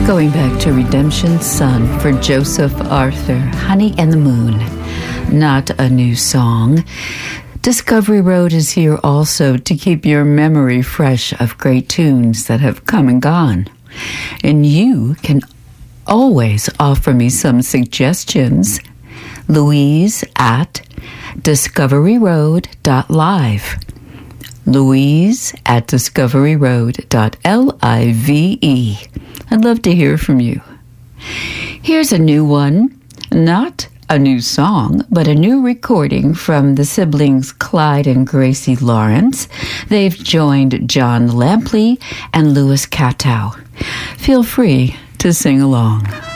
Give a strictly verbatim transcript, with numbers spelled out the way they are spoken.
Going back to Redemption Son for Joseph Arthur, Honey and the Moon. Not a new song. Discovery Road is here also to keep your memory fresh of great tunes that have come and gone. And you can always offer me some suggestions. Louise at discovery road dot live. Louise at discovery road dot live. I'd love to hear from you. Here's a new one. Not a new song, but a new recording from the siblings Clyde and Gracie Lawrence. They've joined John Lampley and Louis Katow. Feel free to sing along.